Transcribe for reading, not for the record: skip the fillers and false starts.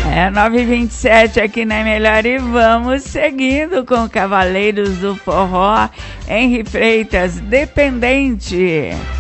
É 9h27 aqui na Melhor e vamos seguindo com Cavaleiros do Forró, Henri Freitas, Dependente.